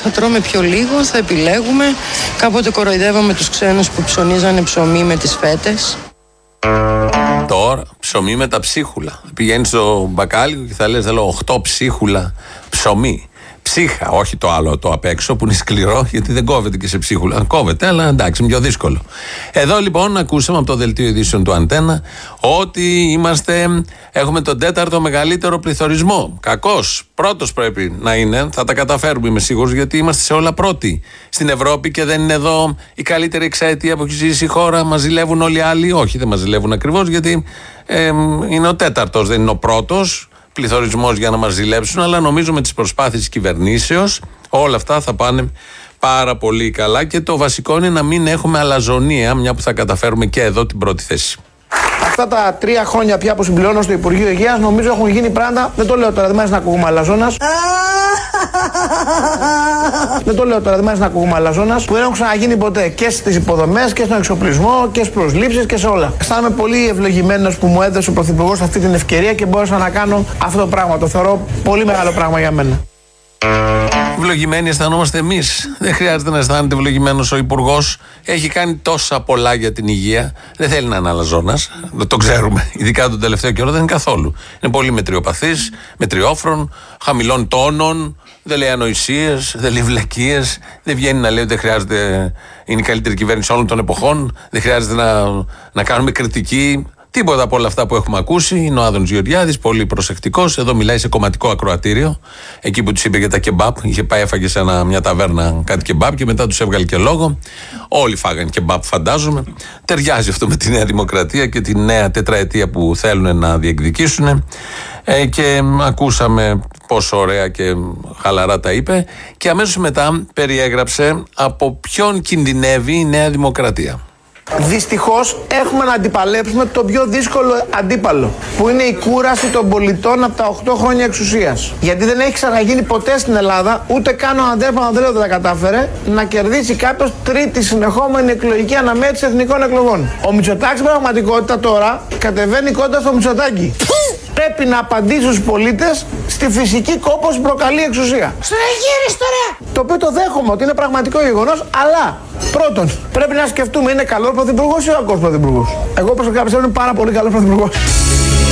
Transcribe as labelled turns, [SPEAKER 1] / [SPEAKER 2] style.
[SPEAKER 1] Θα τρώμε πιο λίγο, θα επιλέγουμε. Κάποτε κοροϊδεύαμε τους ξένους που ψωνίζανε ψωμί με τις φέτες.
[SPEAKER 2] Τώρα ψωμί με τα ψίχουλα. Πηγαίνεις στο μπακάλικο και θα λες θέλω 8 ψίχουλα ψωμί. Ψύχα, όχι το άλλο το απ' έξω που είναι σκληρό, γιατί δεν κόβεται και σε ψίχουλα. Κόβεται, αλλά εντάξει, είναι πιο δύσκολο. Εδώ λοιπόν ακούσαμε από το δελτίο ειδήσεων του Αντένα ότι έχουμε τον 4ο μεγαλύτερο πληθωρισμό. Κακός. Πρώτος πρέπει να είναι, θα τα καταφέρουμε, είμαι σίγουρος, γιατί είμαστε σε όλα πρώτοι στην Ευρώπη και δεν είναι εδώ η καλύτερη εξαετία που έχει ζήσει η χώρα. Μας ζηλεύουν όλοι οι άλλοι. Όχι, δεν μας ζηλεύουν ακριβώς, γιατί είναι ο 4ος, δεν είναι ο πρώτος πληθωρισμός για να μας ζηλέψουν, αλλά νομίζω με τις προσπάθειες της κυβερνήσεως όλα αυτά θα πάνε πάρα πολύ καλά και το βασικό είναι να μην έχουμε αλαζονία, μια που θα καταφέρουμε και εδώ την πρώτη θέση.
[SPEAKER 3] Αυτά τα 3 χρόνια πια που συμπληρώνω στο Υπουργείο Υγείας νομίζω έχουν γίνει πράγματα, δεν το λέω τώρα, δεν μ' να ακούγουμε αλαζόνας. Δεν το λέω τώρα, δεν μ' να ακούγουμε αλαζόνας, που δεν έχουν ξαναγίνει ποτέ και στις υποδομές και στον εξοπλισμό και στις προσλήψεις και σε όλα. Αισθάνομαι πολύ ευλογημένος που μου έδωσε ο Πρωθυπουργός αυτή την ευκαιρία και μπόρεσα να κάνω αυτό το πράγμα. Το θεωρώ πολύ μεγάλο πράγμα για μένα.
[SPEAKER 2] Ευλογημένοι αισθανόμαστε εμείς. Δεν χρειάζεται να αισθάνεται ευλογημένος ο Υπουργός. Έχει κάνει τόσα πολλά για την υγεία. Δεν θέλει να είναι αλαζόνας. Το ξέρουμε. Ειδικά τον τελευταίο καιρό δεν είναι καθόλου. Είναι πολύ μετριοπαθής, μετριόφρον, χαμηλών τόνων, δεν λέει ανοησίες, δεν λέει βλακίες. Δεν βγαίνει να λέει ότι δεν χρειάζεται. Είναι η καλύτερη κυβέρνηση όλων των εποχών. Δεν χρειάζεται να κάνουμε κριτική. Τίποτα από όλα αυτά που έχουμε ακούσει. Είναι ο Άδωνης Γεωργιάδης, πολύ προσεκτικός. Εδώ μιλάει σε κομματικό ακροατήριο. Εκεί που τους είπε για τα κεμπάπ. Είχε πάει, έφαγε σε μια ταβέρνα κάτι κεμπάπ και μετά τους έβγαλε και λόγο. Όλοι φάγανε κεμπάπ, φαντάζομαι. Ταιριάζει αυτό με τη Νέα Δημοκρατία και τη νέα τετραετία που θέλουν να διεκδικήσουν. Και ακούσαμε πόσο ωραία και χαλαρά τα είπε. Και αμέσως μετά περιέγραψε από ποιον κινδυνεύει η Νέα Δημοκρατία.
[SPEAKER 3] Δυστυχώς έχουμε να αντιπαλέψουμε το πιο δύσκολο αντίπαλο, που είναι η κούραση των πολιτών από τα 8 χρόνια εξουσίας. Γιατί δεν έχει ξαναγίνει ποτέ στην Ελλάδα, ούτε καν ο Αντρέα Παπανδρέου δεν τα κατάφερε, να κερδίσει κάποιος τρίτη συνεχόμενη εκλογική αναμέτρηση εθνικών εκλογών. Ο Μητσοτάκης στην πραγματικότητα τώρα κατεβαίνει κοντά στο Μητσοτάκη. Πρέπει να απαντήσει στους πολίτες στη φυσική κόπωση που προκαλεί η εξουσία. Στραγγύρις τώρα! Το οποίο το δέχομαι ότι είναι πραγματικό γεγονός, αλλά πρώτον πρέπει να σκεφτούμε, είναι καλός πρωθυπουργός ή ο κακός πρωθυπουργός. Εγώ προσωπικά πιστεύω είναι πάρα πολύ καλός πρωθυπουργός.